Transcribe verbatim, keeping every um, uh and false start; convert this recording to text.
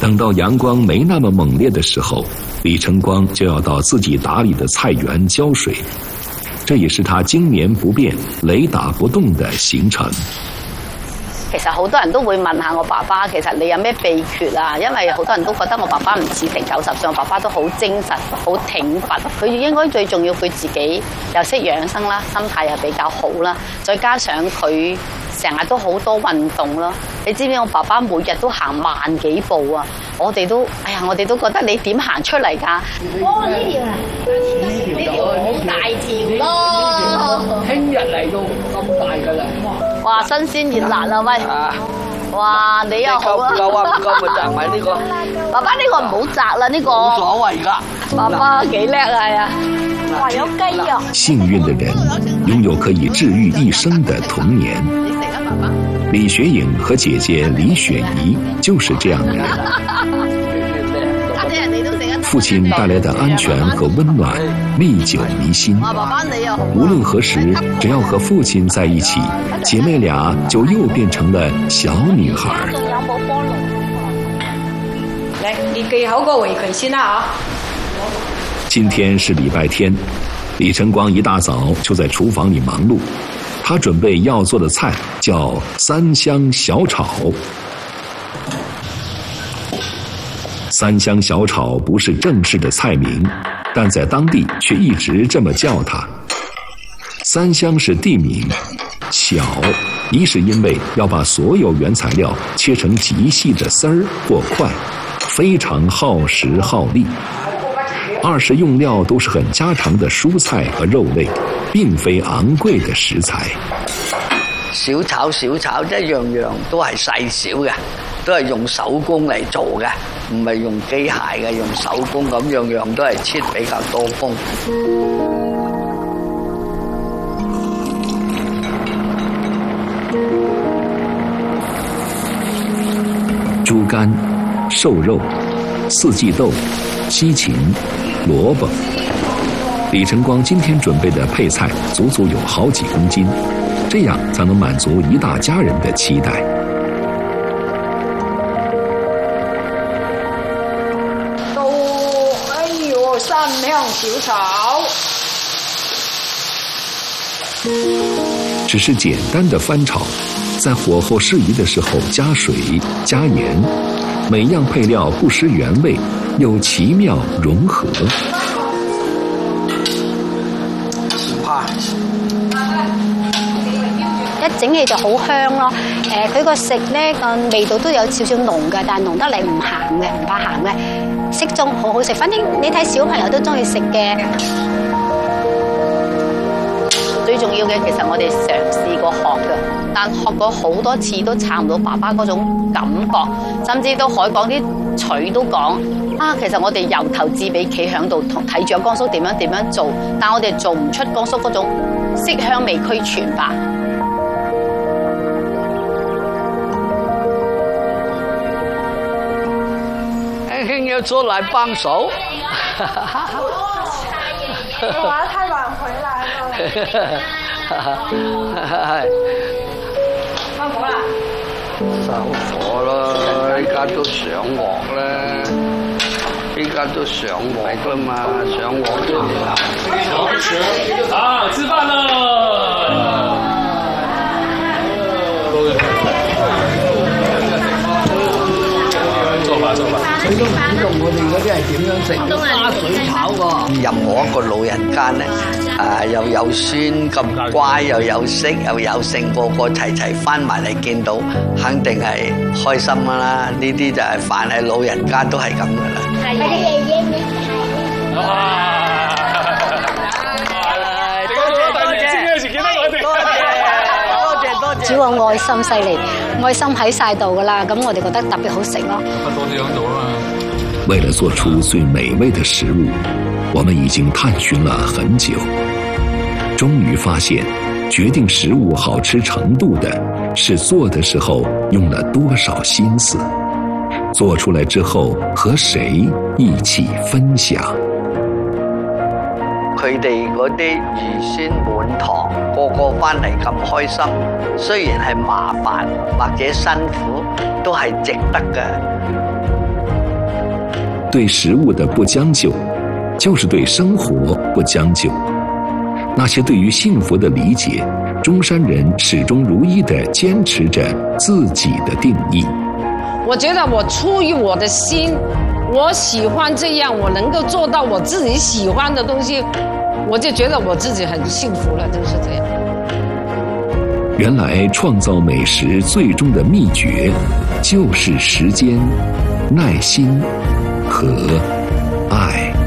等到阳光没那么猛烈的时候，李晨光就要到自己打理的菜园浇水，这也是他经年不变、雷打不动的行程。 其實好多人都會問下我爸爸，其實你有咩秘訣啊？因為好多人都覺得我爸爸唔似成九十歲，我爸爸都好精神、好挺拔。佢應該最重要，佢自己又識養生啦，心態又比較好啦，再加上佢成日都好多運動咯。你知唔知我爸爸每日都行萬幾步啊？我哋都，哎呀，我哋都覺得你點行出嚟㗎？哦，呢條啊，呢條好大條咯。 聽日嚟到咁大㗎啦。 哇！新鮮熱辣啊，喂！哇！你又好啊！ 唔夠啊，唔夠咪摘埋呢個。 爸爸呢個唔好摘啦，呢個。 冇所謂㗎。 爸爸幾叻啊！係啊！哇，有雞肉。 幸運的人擁有可以治愈一生的童年。 你食啊，爸爸。 李雪穎和姐姐李雪怡就是這樣的人。父親帶來的安全和溫暖歷久彌新。無論何時，只要和父親在一起，姐妹倆就又變成了小女孩。 來，你記好個圍裙先啦啊！ 今天是禮拜天，李晨光一大早就在廚房裡忙碌，他準備要做的菜叫三香小炒。三香小炒不是正式的菜名，但在当地却一直这么叫它。三香是地名，小一是因为要把所有原材料切成极细的丝儿或块，非常耗时耗力。二是用料都是很家常的蔬菜和肉类，并非昂貴的食材。 小炒小炒一樣樣都係細小嘅，都係用手工嚟做嘅，唔係用機械嘅，用手工咁樣樣都係切比較多工。 豬肝、瘦肉、四季豆、西芹、蘿蔔。李晨光今天準備的配菜足足有好幾公斤，這樣才能滿足一大家人的期待。 到，哎呦，三香小炒。 只是簡單的翻炒，在火候適宜的時候加水加鹽，每樣配料不失原味，又奇妙融合。 一整起就好香咯，誒佢個食咧個味道都有少少濃嘅，但係濃得嚟唔鹹嘅，唔怕鹹嘅，適中好好食。反正你睇小朋友都中意食嘅。最重要嘅其實我哋嘗試過學嘅，但學過好多次都撐唔到爸爸嗰種感覺，甚至到海港啲廚都講啊，其實我哋由頭至尾企喺度同睇住江叔點樣點樣做，但我哋做唔出江叔嗰種色香味俱全吧。 輕要出來幫手。 我玩太晚回來了。收火啦！ 收火啦！依家都上鑊啦，依家都上鑊啦嘛，上鑊咗。 好，吃飯了。做法做法。佢都唔知道我哋嗰啲係點樣食花水炒㗎。 任何一個老人家咧，啊又有孫咁乖，又有識又有性，個個齊齊翻埋嚟見到，肯定係開心㗎啦。呢啲就係凡係老人家都係咁㗎啦。係啊！多謝多謝，今日有時見到我哋，多謝多謝。主要愛心犀利，愛心喺晒度㗎啦，咁我哋覺得特別好食咯。多啲喺度啊嘛。 為了做出最美味的食物，我們已經探尋了很久，終於發現，決定食物好吃程度的是做的時候用了多少心思，做出來之後和誰一起分享。 佢哋嗰啲兒孫滿堂，個個翻嚟咁開心，雖然係麻煩或者辛苦，都係值得嘅。 对食物的不将就，就是对生活不将就。那些对于幸福的理解，中山人始终如一地坚持着自己的定义。 我觉得我出于我的心，我喜欢这样，我能够做到我自己喜欢的东西，我就觉得我自己很幸福了，就是这样。 原来创造美食最终的秘诀，就是时间、耐心和爱。